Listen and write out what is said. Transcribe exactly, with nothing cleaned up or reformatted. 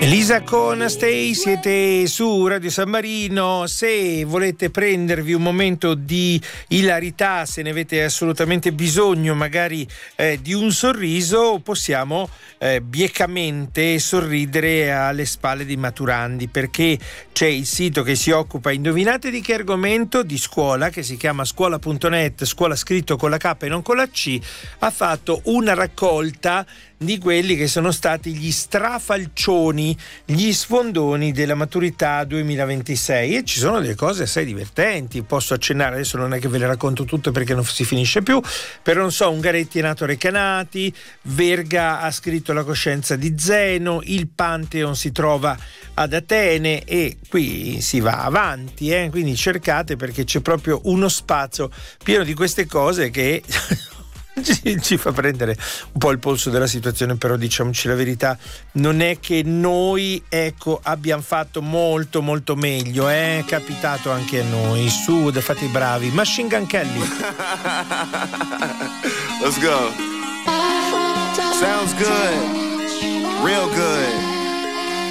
Elisa con Stay, siete su Radio San Marino. Se volete prendervi un momento di ilarità, se ne avete assolutamente bisogno, magari eh, di un sorriso, possiamo eh, biecamente sorridere alle spalle di Maturandi, perché c'è il sito che si occupa, indovinate di che argomento, di scuola, che si chiama scuola punto net, scuola scritto con la K e non con la C, ha fatto una raccolta di quelli che sono stati gli strafalcioni, gli sfondoni della maturità duemilaventisei, e ci sono delle cose assai divertenti. Posso accennare, adesso non è che ve le racconto tutte perché non si finisce più, però non so, Ungaretti è nato a Recanati, Verga ha scritto La coscienza di Zeno, il Pantheon si trova ad Atene, e qui si va avanti, eh? Quindi cercate, perché c'è proprio uno spazio pieno di queste cose che Ci, ci fa prendere un po' il polso della situazione. Però diciamoci la verità, non è che noi, ecco, abbiamo fatto molto molto meglio, eh? È capitato anche a noi. Su, fate i bravi. Machine Gun Kelly. Let's go. Sounds good. Real good.